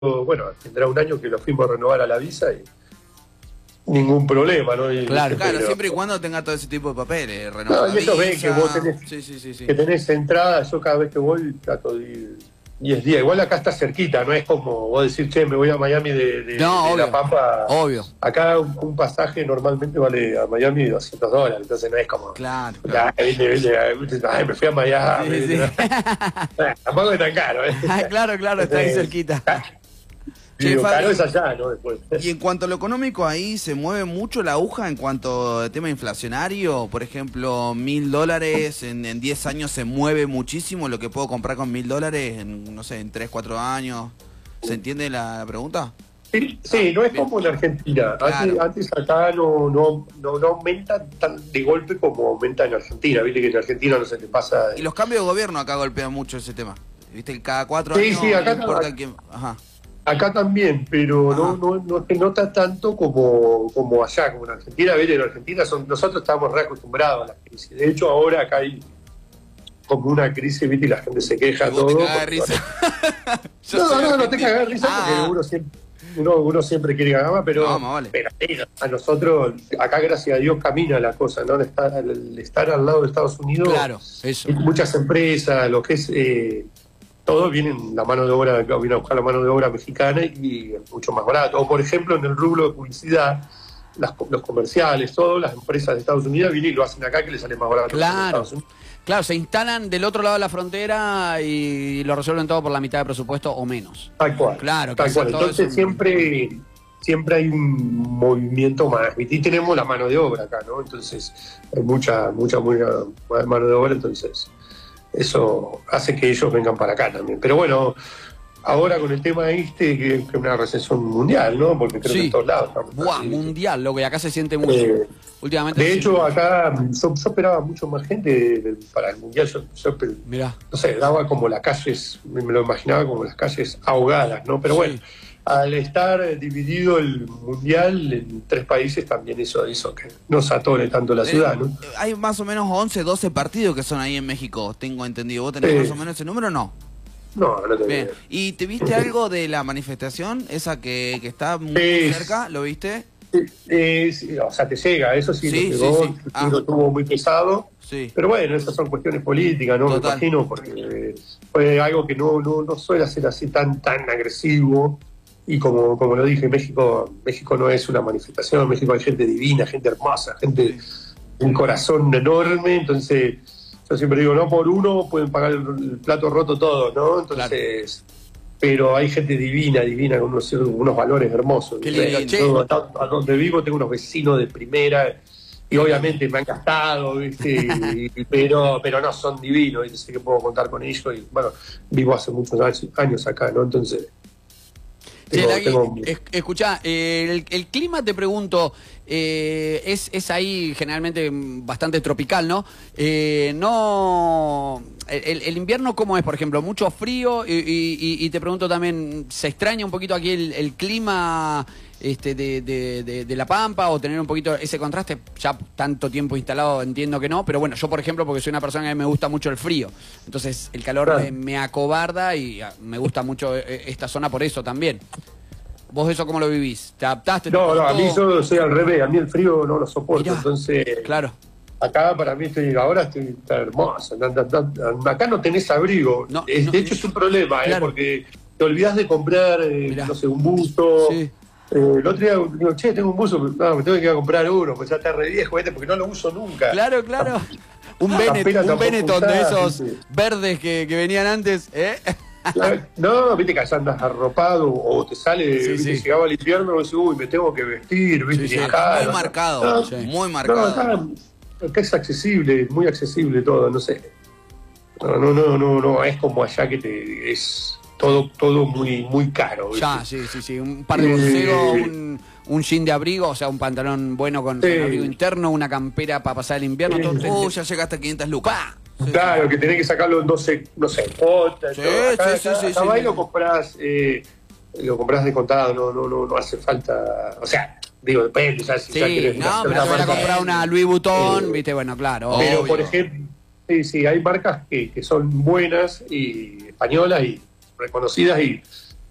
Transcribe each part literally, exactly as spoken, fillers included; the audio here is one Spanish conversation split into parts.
bueno, tendrá un año que lo fuimos a renovar a la visa y ningún problema, ¿no? Y claro, Claro, pero, siempre y cuando tenga todo ese tipo de papeles, no, renovar y la ellos ven visa. que vos tenés, Sí, sí, sí, sí. que tenés entrada. Yo cada vez que voy trato de ir diez días. Igual acá está cerquita, no es como vos decir, che, me voy a Miami de, de, No, de obvio, La Pampa. obvio. Acá un, un pasaje normalmente vale a Miami doscientos dólares, entonces no es como... Claro, Ya, claro. viste, viste, viste, ay, me fui a Miami. Sí, sí. Bueno, tampoco es tan caro, ¿eh? Ah, claro, claro, está ahí Eh, cerquita. Che, Digo, Fabi, caro es allá, ¿no? Después. y en cuanto a lo económico, ahí se mueve mucho la aguja en cuanto al tema inflacionario. Por ejemplo, mil dólares en, en diez años se mueve muchísimo lo que puedo comprar con mil dólares en, no sé, en tres, cuatro años. ¿Se entiende la, la pregunta? Sí, sí, no es como en Argentina. Claro. Antes, antes acá no, no, no, no aumenta tan de golpe como aumenta en Argentina. Viste que en Argentina no se te pasa. De... Y los cambios de gobierno acá golpean mucho ese tema. ¿Viste? Que cada cuatro Sí, años sí, acá no importa está- quién. Ajá. Acá también, pero no, Ajá. no, no se nota tanto como, como allá, como en Argentina. Viste, en Argentina son, nosotros estamos re acostumbrados a las crisis. De hecho, ahora acá hay como una crisis, viste, y la gente se queja Y vos todo. te cagás de porque- risa. Yo No, soy no, no te argentino. cagas de risa Ah, porque uno siempre, uno, uno siempre quiere ganar más, pero, No, más vale. pero a nosotros, acá gracias a Dios camina la cosa, ¿no? El estar, el estar al lado de Estados Unidos, Claro, eso. hay muchas empresas, lo que es, eh, todo vienen la mano de obra, viene a buscar la mano de obra mexicana y es mucho más barato. O por ejemplo, en el rubro de publicidad, las, los comerciales, todo, las empresas de Estados Unidos vienen y lo hacen acá que les sale más barato que en Claro, Estados Unidos. claro, se instalan del otro lado de la frontera y lo resuelven todo por la mitad de presupuesto o menos. Tal cual. Claro, que tal hacen cual. todo Entonces eso- siempre, siempre hay un movimiento más. ¿viste? Y tenemos la mano de obra acá, ¿no? Entonces hay mucha, mucha, mucha mano de obra, entonces eso hace que ellos vengan para acá también. Pero bueno, ahora con el tema este, que es una recesión mundial, ¿no? Porque creo Sí. que en todos lados estamos Buah, así. mundial, loco, y acá se siente mucho. Eh, Últimamente De se hecho, siente- acá yo, yo esperaba mucho más gente de- de- para el mundial. Yo, yo pe- Mirá. no sé, daba como las calles, me me lo imaginaba como las calles ahogadas, ¿no? Pero Sí. bueno, al estar dividido el mundial en tres países, también eso hizo que no se atore tanto la ciudad, ¿no? Eh, hay más o menos once, doce partidos que son ahí en México, tengo entendido. ¿Vos tenés Sí. más o menos ese número o no? No, no te Bien. ¿Y te viste algo de la manifestación? Esa que, que está muy Sí. cerca, ¿lo viste? Eh, sí, o sea, te llega, eso sí, Sí, lo sí, pegó, sí. el Ah. tiro estuvo muy pesado. Sí. Pero bueno, esas son cuestiones políticas, ¿no? Total. Me imagino, porque eh, fue algo que no, no, no suele ser así tan, tan agresivo. Y como, como lo dije, México, México no es una manifestación, en México hay gente divina, gente hermosa, gente de un corazón enorme, entonces yo siempre digo, no por uno pueden pagar el, el plato roto todo, ¿no? Entonces, pero hay gente divina, divina, con unos, unos valores hermosos. Qué lindo, Yo, che. a, a donde vivo tengo unos vecinos de primera, y obviamente me han gastado, ¿viste? Y- y- pero, pero no, son divinos, y sé que puedo contar con ellos, y bueno, vivo hace muchos años, años acá, ¿no? Entonces... Che, tengo- Lagui, tengo- es- escuchá, eh, el, el clima, te pregunto, eh, es, es ahí generalmente mm, bastante tropical, ¿no? Eh, no el, el invierno, ¿cómo es, por ejemplo? ¿Mucho frío? Y, y- y- y te pregunto también, ¿se extraña un poquito aquí el, el clima este, de, de- de- de La Pampa o tener un poquito ese contraste? Ya tanto tiempo instalado entiendo que no, pero bueno, yo por ejemplo, porque soy una persona que me gusta mucho el frío, entonces el calor Claro. me, me acobarda y ah, me gusta mucho eh, esta zona por eso también. ¿Vos eso cómo lo vivís? ¿Te adaptaste? ¿Te No, no, a mí costó? yo soy al revés, a mí el frío no lo soporto, Mirá, entonces claro. acá para mí estoy, ahora estoy está hermoso, na- na- na- acá no tenés abrigo, No, Es- no, de hecho es un problema, claro. ¿eh? Porque te olvidás de comprar, eh, Mirá. no sé, un buzo. Sí. Eh, el otro día digo, che, tengo un buzo, no, me tengo que ir a comprar uno, pues ya está re viejo este, porque no lo uso nunca. Claro, claro. Un, Bennett, Apenas un tampoco Benetton de usás, esos sí. verdes que, que venían antes, ¿eh? Claro, no, viste que allá andas arropado o te sale, Sí, viste, sí. llegaba el invierno y decís, uy, me tengo que vestir, viste, Sí, y sí. acá, Muy no, marcado, no, sí. muy no, marcado. acá, acá es accesible, muy accesible todo, no sé. No, no, no, no, no, es como allá que te es todo, todo muy, muy caro, ¿viste? Ya, sí, sí, sí. Un par de Eh, consejos, un, un jean de abrigo, o sea, un pantalón bueno con, Sí. con abrigo interno, una campera para pasar el invierno. Sí. Todo, Uh, ya llegaste a quinientas lucas. Sí, Claro, que tenés que sacarlo en doce, no sé, cuotas. Sí, todo. Acá, sí, sí, acá- sí, acá sí, va y sí. lo comprás, eh, lo comprás de contado, no, no, no, no hace falta, o sea, digo, depende, ya, si Sí, ya querés no, una pero cierta te voy a marca. comprar una Louis Vuitton, Eh, viste, bueno, claro. Pero, Obvio. por ejemplo, sí, sí, hay marcas que, que son buenas y españolas y reconocidas y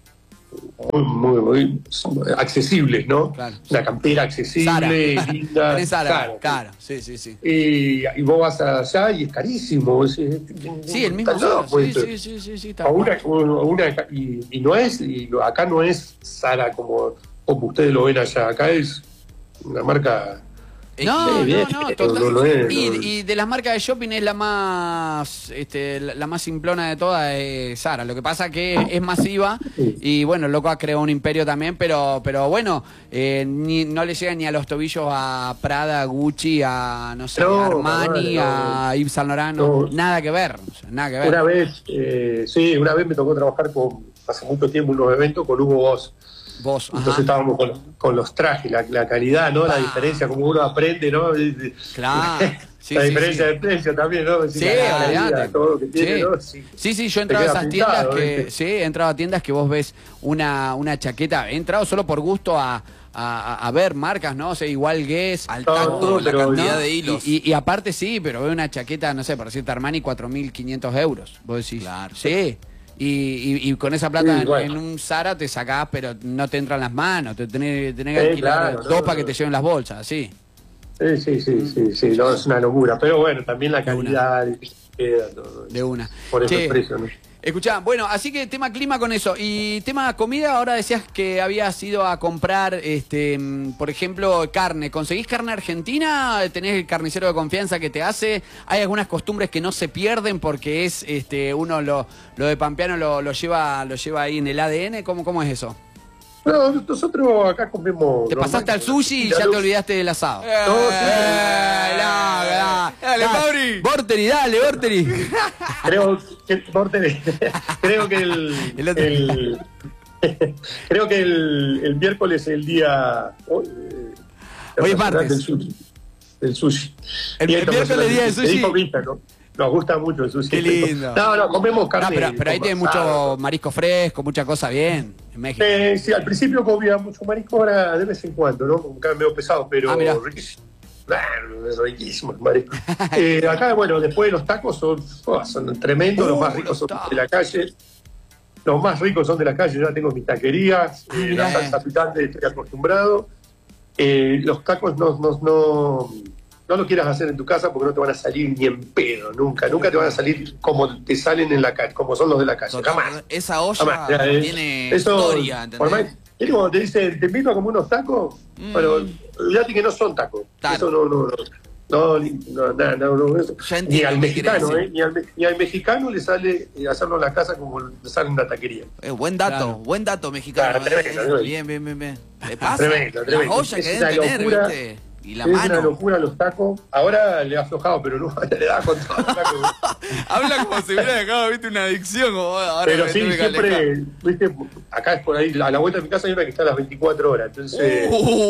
muy, muy, muy accesibles, ¿no? Claro. Una campera accesible, Zara. linda. Tenés Zara, Claro. claro, sí, sí, sí. Y, y vos vas allá y es carísimo. Es, es, Sí, el mismo está Zara, loco sí, esto. sí, sí, sí, sí, tal A cual. una, una, y, y no es, y acá no es Zara como, como ustedes lo ven allá, acá es una marca. No, Sí, bien, no, no, pero total. no lo es, y, no. y de las marcas de shopping es la más este, la, la más simplona de todas, es Zara. Lo que pasa que es masiva y bueno, el loco ha creado un imperio también, pero pero bueno, eh, ni, no le llega ni a los tobillos a Prada, Gucci, a no sé, No, Armani, no, a Yves Saint Laurent, no, no. nada que ver, o sea, nada que ver. Una vez, eh, sí, una vez me tocó trabajar con, hace mucho tiempo, unos eventos con Hugo Boss. Vos, Entonces ajá. estábamos con, con los trajes, la, la calidad, ¿no? La Ah. diferencia, como uno aprende, ¿no? Claro. Sí, la sí, diferencia sí. de precio también, ¿no? Sí, la calidad, olvidate. todo lo que tiene, Sí. ¿no? Sí. Sí, sí, yo he Te entrado a queda esas pintado, tiendas que, ¿viste? sí, he entrado a tiendas que vos ves una, una chaqueta, he entrado solo por gusto a, a, a ver marcas, ¿no? O sea, igual Guess, Al No, tacto, no, la pero- cantidad ¿no? de hilos. Y, y, y aparte sí, pero veo una chaqueta, no sé, por decirte Armani, cuatro mil quinientos euros. Vos decís, Claro. sí. Y, y, y con esa plata Sí, en, bueno. en un Zara te sacás, pero no te entran las manos, te tenés, tenés que Sí, alquilar claro, dos no, para que no. te lleven las bolsas, así. Sí, sí, sí, sí, sí, no, es una locura. Pero bueno, también la De una. calidad y que se queda todo. De una. Por eso Che, el precio, ¿no? Escuchá, bueno, así que tema clima con eso. Y tema comida, ahora decías que habías ido a comprar, este, mm, por ejemplo, carne. ¿Conseguís carne argentina? ¿Tenés el carnicero de confianza que te hace? ¿Hay algunas costumbres que no se pierden porque es, este, uno lo, lo de Pampeano lo, lo lleva, lo lleva ahí en el A D N? ¿Cómo, cómo es eso? No, nosotros acá comemos. Te pasaste al sushi y ya te olvidaste del asado. No, sí. Eh, no, no. Dale, Fabri. Borteri, dale, Borteri. Creo que, Borteri, creo que el, El otro. el- creo que el, el miércoles es el día hoy, eh, Hoy es internacional martes. del sushi, del sushi. El- Día el miércoles internacional día del Me dijo sushi. Vita, ¿no? Nos gusta mucho el sushi. Qué lindo. No, no, comemos No, carne. pero, pero ahí con tiene mucho asado. marisco fresco, mucha cosa bien en México. Eh, sí, al principio comía mucho marisco, ahora de vez en cuando, ¿no? Como que medio pesado, pero Ah, mirá. riquísimo. Claro, es riquísimo el marisco. Eh, acá, bueno, después los tacos son, oh, son tremendos, Uh, los más ricos los son tacos. de la calle. Los más ricos son de la calle, yo ya tengo mis taquerías, Ah, eh, mirá. la salsa picante estoy acostumbrado. Eh, los tacos no, no, no, no lo quieras hacer en tu casa porque no te van a salir ni en pedo, nunca. Nunca te van a salir como te salen en la calle, como son los de la calle. Jamás. Esa olla Jamás. Ya, eh, tiene eso, historia, por más- ¿entendés? es como te dicen, te invito a comer unos tacos, Mm. pero olvídate que no son tacos. Claro. Eso no, no, no. No, ni, no, nada, no, no, eso. Ya entiendo Ni al qué mexicano, querés ¿eh? Ni al, me- ni al mexicano le sale eh, hacerlo en la casa como le sale en la taquería. Eh, buen dato, Claro. buen dato mexicano. Claro, tremendo, eh. tremendo. Bien, bien, bien, bien. ¿Le pasa? Tremendo, tremendo. Las ollas Es que una deben tener, locura. ¿viste? Y la es mano. una locura los tacos. Ahora le ha aflojado, pero no, le da con todo. el taco. Habla como si hubiera dejado, viste, una adicción. Como, ahora Pero me sí, tuve que alejar. siempre, viste, acá es por ahí, a la vuelta de mi casa hay una que está a las veinticuatro horas. Entonces,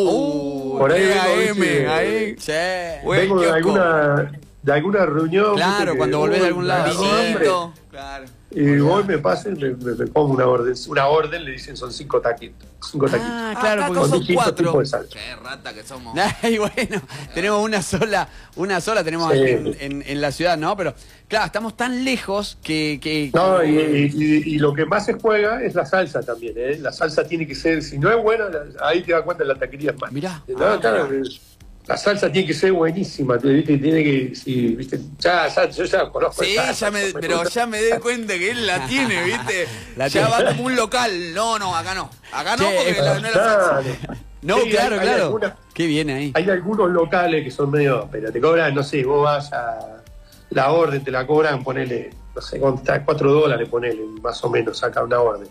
Uh, por ahí qué vengo, A M, viste, ahí. Che. Buen vengo de kiosco. alguna, de alguna reunión. Claro, viste, que, cuando volvés de uy, algún lado. me agarró hambre. Vinito. Claro. Y voy, me pasen, me, me, me pongo una orden. Una orden, le dicen son cinco taquitos. Cinco taquitos. Ah, claro, Acá porque con son distintos cuatro. tipos de salsa. Qué rata que somos. Ay, bueno, tenemos una sola, una sola tenemos Sí. aquí en, en- en la ciudad, ¿no? Pero claro, estamos tan lejos que... que- No, que- y, y- y lo que más se juega es la salsa también, ¿eh? La salsa tiene que ser, si no es buena, la- ahí te das cuenta la taquería es mala. Mirá. No, Ah, claro, la salsa tiene que ser buenísima, ¿viste? Tiene que, sí, ¿viste? Ya, ya, yo ya conozco. Sí, esa salsa, ya me, pero gusta. ya me di cuenta que él la tiene, ¿viste? La ya tiene. va como un local. No, no, acá no. Acá no, Che, porque la, no es la salsa. Claro. No, Sí, claro, hay- hay claro. alguna- Qué bien ahí. Hay algunos locales que son medio, pero te cobran, no sé, vos vas a la orden, te la cobran, ponele, no sé, cuatro dólares, ponele, más o menos, saca una orden.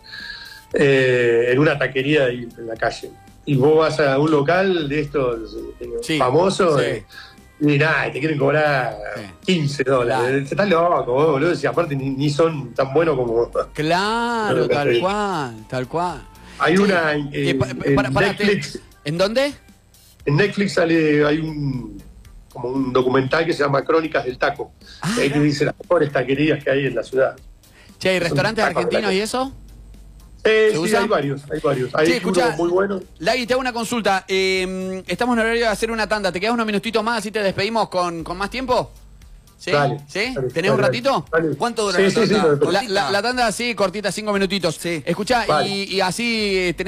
Eh, en una taquería ahí en la calle. Y vos vas a un local de estos eh, Sí, famosos sí. eh, y nada, te quieren cobrar Sí. quince dólares. Claro. Estás loco, vos, boludo, si aparte ni, ni son tan buenos como... Claro, Claro, tal sí. cual, tal cual. Hay Sí. una en, Eh, pa- en para- para, te- Netflix. ¿En dónde? En Netflix sale, hay un como un documental que se llama Crónicas del Taco. Ah, que ahí te dice las mejores taquerías que hay en la ciudad. Che, ¿hay Es un restaurantes taco argentinos blanco. y eso? Eh, ¿Se sí, usa? hay varios, hay varios. Hay Che, unos escuchá, muy buenos. Lagui, te hago una consulta. Eh, estamos en horario de hacer una tanda. ¿Te quedas unos minutitos más y te despedimos con, con más tiempo? ¿Sí? Dale, ¿Sí? dale, ¿Tenés un dale, ratito? dale. ¿Cuánto dura Sí, la sí, sí, tanda? lo- La, la- la tanda así, cortita, cinco minutitos. Sí. Escuchá, Vale. y, y así tenés